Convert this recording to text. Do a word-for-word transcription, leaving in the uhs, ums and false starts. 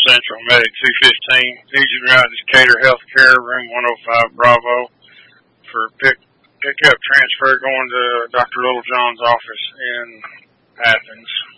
Central Medic two fifteen. Agent Route Decatur Healthcare, room one oh five Bravo, for pick pick up transfer going to Doctor Littlejohn's office in Athens.